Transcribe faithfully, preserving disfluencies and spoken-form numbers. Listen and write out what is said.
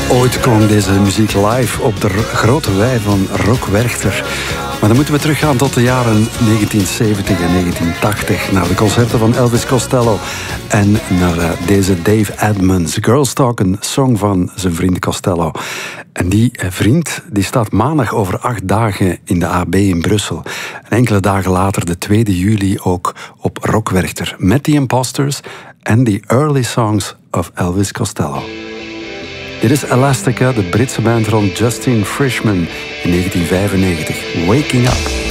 Ooit klonk deze muziek live op de grote wei van Rock Werchter. Maar dan moeten we teruggaan tot de jaren negentien zeventig en negentien tachtig... naar de concerten van Elvis Costello en naar uh, deze Dave Edmunds. Girls Talk, een song van zijn vriend Costello. En die uh, vriend die staat maandag over acht dagen in de A B in Brussel. En enkele dagen later, de tweede juli, ook op Rock Werchter. Met The Imposters en The Early Songs of Elvis Costello. Dit is Elastica, de Britse band rond Justin Frischman in negentien vijfennegentig. Waking Up.